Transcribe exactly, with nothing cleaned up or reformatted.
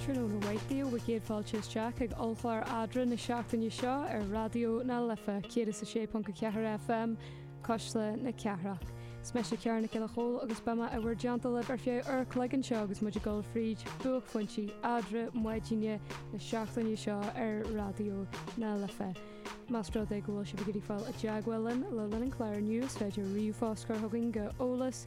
Culture nó na Waithíú bh céad fáilte isteach ag olchláir adra na seachtaine seo ar radio na lifa céad is a sé ponca ceathar F M cosla na ceathraach. Smeise cearna ciile chól agus bama a bhar deanta lib ar fiú ar chléigean seo agus muidir Goldfried buach fointí adra muidíine na seachtaine seo ar radio na lifa. Mastro de gohfuil se bhgéirí fáil a deaghfuilin le Lenin Clare News féidir riú fáscar thugann go ólas